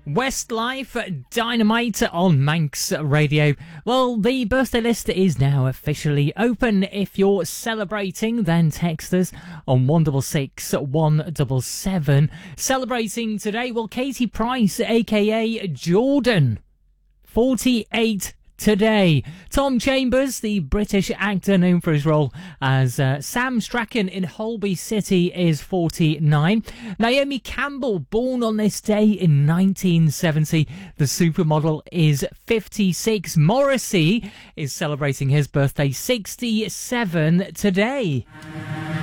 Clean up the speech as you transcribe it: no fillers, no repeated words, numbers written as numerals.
Westlife Dynamite on Manx Radio. Well, the birthday list is now officially open. If you're celebrating, then text us on 166 177. Celebrating today, well, Katie Price, aka Jordan, 48 today. Tom Chambers, the British actor known for his role as Sam Strachan in Holby City, is 49. Naomi Campbell, born on this day in 1970, the supermodel, is 56. Morrissey is celebrating his birthday, 67 today.